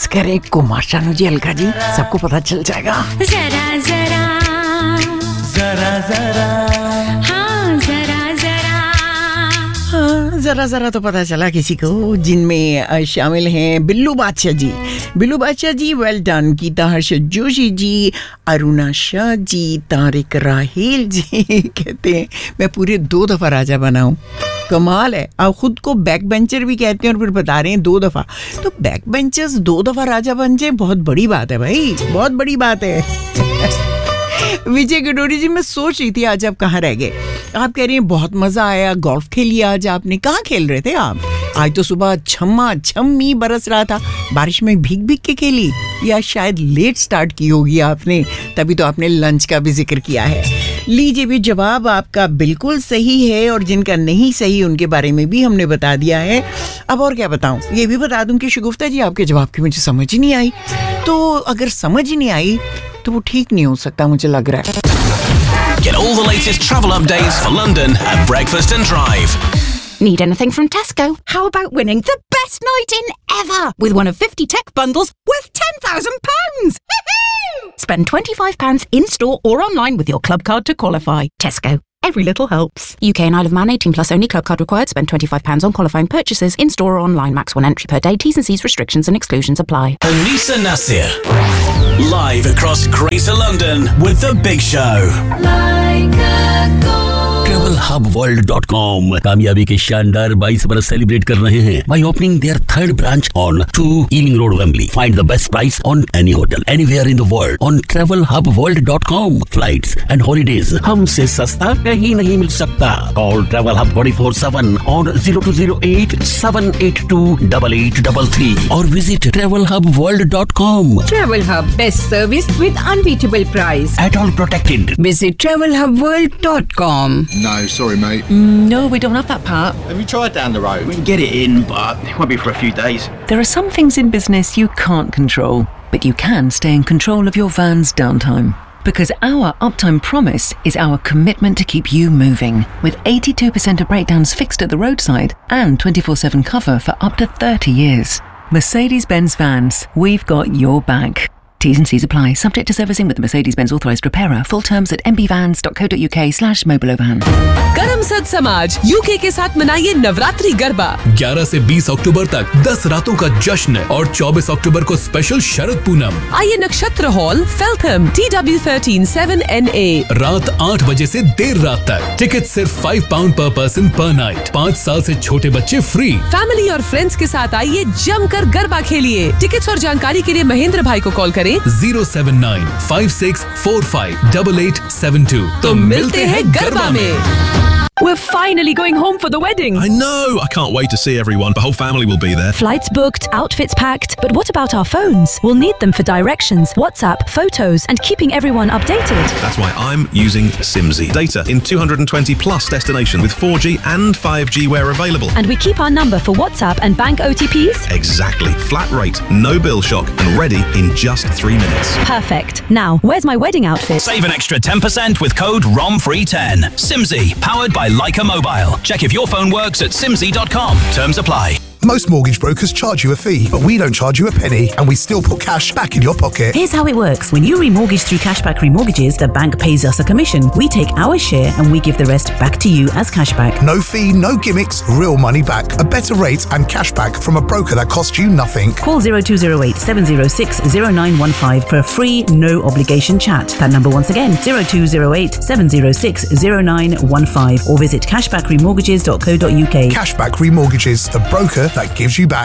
बस करें कुमार शानू जी, अलका जी, सबको पता चल जाएगा। जरा जरा जरा जरा हाँ जरा जरा हाँ, जरा जरा तो पता चला किसी को, जिनमें शामिल हैं बिल्लू बादशाह जी, वेल डन, गीता हर्ष जोशी जी, अरुणा शाह जी, तारिक राहील जी। कहते हैं मैं पूरे 2 दफा राजा बना हूँ। कमाल है, आप खुद को बैक बेंचर भी कहते हैं और फिर बता रहे हैं 2 दफा। तो बैक बेंचर्स 2 दफा राजा बन जाए, बहुत बड़ी बात है भाई, बहुत बड़ी बात है। विजय गडोरी जी, मैं सोच रही थी आज आप कहाँ रह गए। आप कह रही हैं बहुत मजा आया, गोल्फ खेली आज आपने। कहाँ खेल रहे थे आप? आज तो सुबह छम्मी बरस रहा था, बारिश में भीग भीग के खेली, या शायद लेट स्टार्ट की होगी आपने, तभी तो आपने लंच का भी जिक्र किया है। लीजिए भी, जवाब आपका बिल्कुल सही है, और जिनका नहीं सही उनके बारे में भी हमने बता दिया है। अब और क्या बताऊं, ये भी बता दूं कि शगुफ्ता जी, आपके जवाब की मुझे समझ ही नहीं आई। तो अगर समझ ही नहीं आई तो वो ठीक नहीं हो सकता, मुझे लग रहा है। Get all the latest travel updates for London at Breakfast and Drive. Need anything from Tesco? How about winning the best night in ever with one of 50 tech bundles worth £10,000? Spend £25 in store or online with your club card to qualify. Tesco. Every little helps. UK and Isle of Man 18 plus only. Club card required. Spend £25 on qualifying purchases in store or online. Max 1 entry per day. T's and C's restrictions and exclusions apply. Anisa Nasir. Live across Greater London with The Big Show. like a gold. TravelHubWorld.com कामयाबी के शानदार 22 बरस celebrate कर रहे हैं by opening their 3rd branch on 2 Ealing Road, Wembley. Find the best price on any hotel anywhere in the world on TravelHubWorld.com. Flights and holidays हमसे सस्ता कहीं नहीं मिल सकता. Call Travel Hub 24/7 on 0208 782 8833 or visit TravelHubWorld.com. Travel Hub, best service with unbeatable price. At all protected. Visit TravelHubWorld.com. No, sorry, mate. No, we don't have that part. Have you tried down the road? We can get it in, but it won't be for a few days. There are some things in business you can't control, but you can stay in control of your van's downtime. Because our uptime promise is our commitment to keep you moving. With 82% of breakdowns fixed at the roadside and 24/7 cover for up to 30 years. Mercedes-Benz Vans, we've got your back. T's and C's apply. Subject to servicing with the Mercedes-Benz authorised repairer. Full terms at mbvans.co.uk/mobilovan. करम सद समाज UK के साथ मनाइए नवरात्रि गरबा 11 से 20 अक्टूबर तक 10 रातों का जश्न और 24 अक्टूबर को स्पेशल शरद पूनम। आइए नक्षत्र हॉल फेल्थम TW13 7NA रात 8 बजे से देर रात तक। टिकट सिर्फ £5 पर पर्सन पर नाइट। 5 साल से छोटे बच्चे फ्री। फैमिली और फ्रेंड्स के साथ आइए जमकर गरबा खेलिए। टिकट्स और जानकारी के लिए महेंद्र भाई को कॉल करें 079 5645 8872। तो मिलते हैं गरबा में। We're finally going home for the wedding. I know! I can't wait to see everyone. The whole family will be there. Flights booked, outfits packed. But what about our phones? We'll need them for directions, WhatsApp, photos, and keeping everyone updated. That's why I'm using Simsy. Data in 220 plus destinations with 4G and 5G where available. And we keep our number for WhatsApp and bank OTPs? Exactly. Flat rate, no bill shock, and ready in just 3 minutes. Perfect. Now, where's my wedding outfit? Save an extra 10% with code ROMFREE10. Simsy, powered by Leica Mobile. Check if your phone works at simsy.com. Terms apply. Most mortgage brokers charge you a fee, but we don't charge you a penny, and we still put cash back in your pocket. Here's how it works. When you remortgage through Cashback Remortgages, the bank pays us a commission. We take our share and we give the rest back to you as cashback. No fee, no gimmicks, real money back. A better rate and cashback from a broker that costs you nothing. Call 0208 706 0915 for a free, no obligation chat. That number once again, 0208 706 0915, or visit cashbackremortgages.co.uk. Cashback Remortgages, the broker that gives you back.